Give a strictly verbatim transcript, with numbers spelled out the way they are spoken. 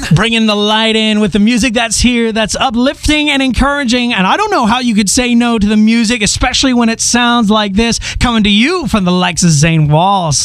Bringing the light in with the music that's here, that's uplifting and encouraging. And I don't know how you could say no to the music, especially when it sounds like this, coming to you from the likes of Zane Walls.